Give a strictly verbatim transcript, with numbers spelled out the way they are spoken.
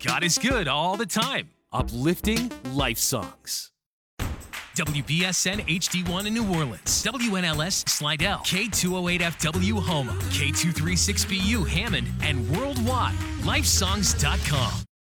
God is good all the time. Uplifting life songs. W B S N H D one in New Orleans, W N L S Slidell, K two oh eight F W Houma, K two thirty-six B U Hammond, and worldwide, lifesongs dot com.